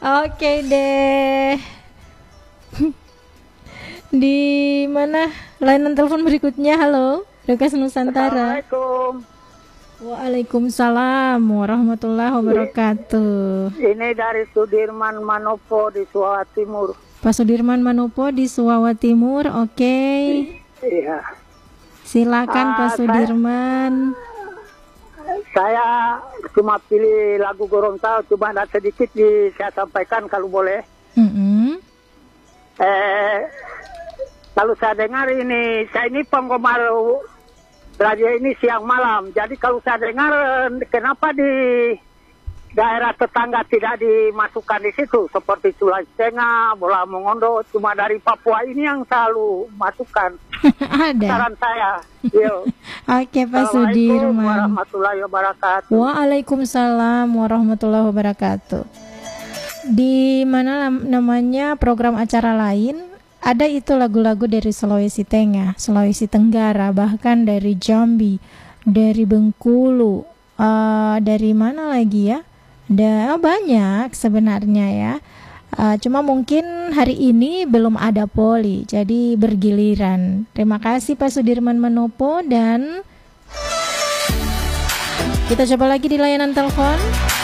Oke deh. Di mana layanan telepon berikutnya? Halo, Rekas Nusantara. Assalamualaikum. Waalaikumsalam warahmatullahi wabarakatuh. Ini dari Sudirman Manopo di Suwa Timur. Pak Sudirman Manopo di Suwa Timur. Oke. Iya. Silakan Pak Sudirman. Saya cuma pilih lagu Gorontalo, cuma ada sedikit saya sampaikan kalau boleh. Kalau saya dengar ini, saya ini penggemar radio ini siang malam. Jadi kalau saya dengar, kenapa di daerah tetangga tidak dimasukkan di situ, seperti Sulawesi Tengah, Bola Mongondo, cuma dari Papua ini yang selalu masukkan. Ada. Saran saya. Yo. Oke Pak Assalamualaikum Sudirman. warahmatullahi wabarakatuh. Waalaikumsalam warahmatullahi wabarakatuh. Di mana namanya program acara lain ada itu lagu-lagu dari Sulawesi Tengah, Sulawesi Tenggara, bahkan dari Jambi, dari Bengkulu, dari mana lagi ya? Ada banyak sebenarnya ya. Cuma mungkin hari ini belum ada poli, jadi bergiliran. Terima kasih Pak Sudirman Manopo dan kita coba lagi di layanan telepon.